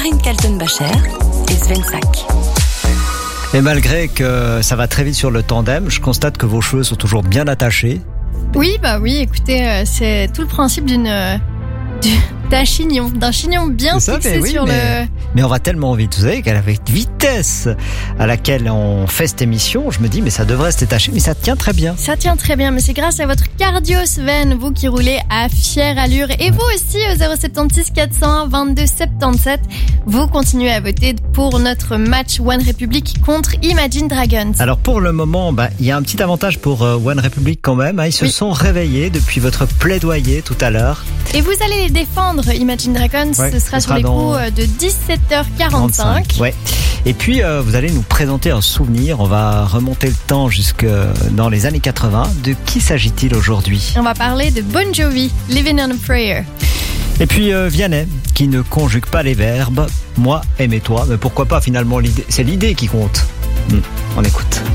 Marine Kaltenbacher et Sven Sack. Et malgré que ça va très vite sur le tandem, je constate que vos cheveux sont toujours bien attachés. Oui, écoutez, c'est tout le principe d'un chignon bien fixé sur le... Mais on va tellement vite, vous savez, qu'avec vitesse à laquelle on fait cette émission, je me dis, mais ça devrait se détacher, mais ça tient très bien. Ça tient très bien, mais c'est grâce à votre cardio, Sven, vous qui roulez à fière allure. Et vous aussi, au 076 401 22 77, vous continuez à voter pour notre match One Republic contre Imagine Dragons. Alors pour le moment, il y a un petit avantage pour One Republic quand même. Ils se sont réveillés depuis votre plaidoyer tout à l'heure. Et vous allez les défendre, Imagine Dragons. Ce sera sur les coups de 17h45. Ouais. Et puis, vous allez nous présenter un souvenir. On va remonter le temps jusque dans les années 80. De qui s'agit-il aujourd'hui ? On va parler de Bon Jovi, Living on a Prayer. Et puis, Vianney, qui ne conjugue pas les verbes. Moi, aime et toi. Mais pourquoi pas, finalement, l'idée. C'est l'idée qui compte. On écoute.